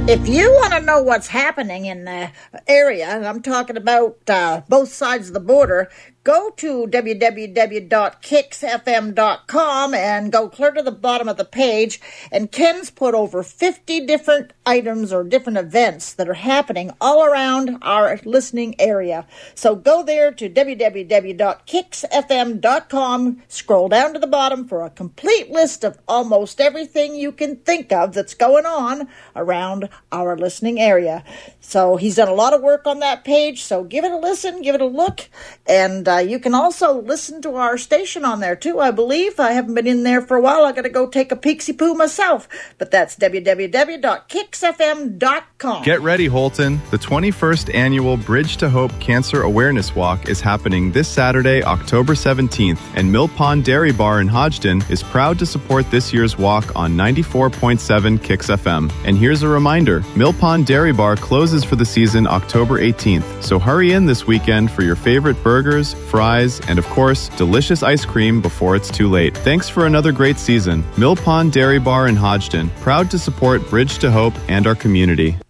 If you want to know what's happening in the area, and I'm talking about both sides of the border, go to www.kicksfm.com and go clear to the bottom of the page, and Ken's put over 50 different items or different events that are happening all around our listening area. So go there to www.kicksfm.com, scroll down to the bottom for a complete list of almost everything you can think of that's going on around our listening area. So he's done a lot of work on that page, so give it a listen, give it a look, and you can also listen to our station on there too, I believe. I haven't been in there for a while. I got to go take a peeksy-poo myself, but that's www.kicksfm.com. Get ready, Holton. The 21st annual Bridge to Hope Cancer Awareness Walk is happening this Saturday, October 17th, and Mill Pond Dairy Bar in Hodgdon is proud to support this year's walk on 94.7 Kicks FM. And here's a reminder, Mill Pond Dairy Bar closes for the season October 18th, so hurry in this weekend for your favorite burgers, fries, and of course, delicious ice cream before it's too late. Thanks for another great season. Mill Pond Dairy Bar in Hodgdon, proud to support Bridge to Hope and our community.